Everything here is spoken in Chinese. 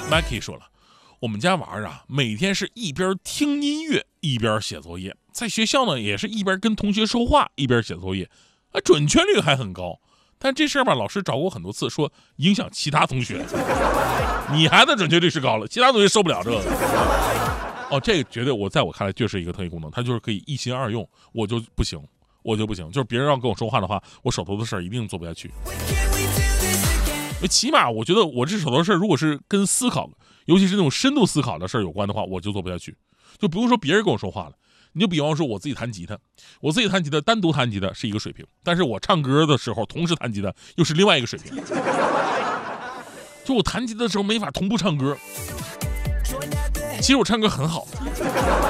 Mikey 说了，我们家娃啊，每天是一边听音乐一边写作业，在学校呢也是一边跟同学说话一边写作业，准确率还很高。但这事儿吧，老师找过很多次，说影响其他同学。你孩子准确率是高了，其他同学受不了这个。这个绝对在我看来就是一个特异功能，它就是可以一心二用，我就不行，就是别人要跟我说话的话，我手头的事儿一定做不下去。起码我觉得我这手头的事儿，如果是跟思考，尤其是那种深度思考的事儿有关的话，我就做不下去。就不用说别人跟我说话了，你就比方说我自己弹吉他，单独弹吉他是一个水平，但是我唱歌的时候同时弹吉他又是另外一个水平。就我弹吉他的时候没法同步唱歌，其实我唱歌很好，